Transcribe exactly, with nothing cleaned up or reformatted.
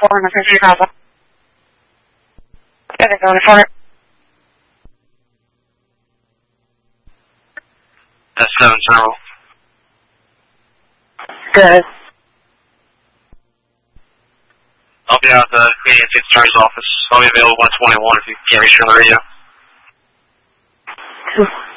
four on the fifty Chicago. Yeah, they're going for it. That's seven zero. Good. I'll be out at the Canadian States Attorney's office. I'll be available one twenty-one if you can't reach me on the radio.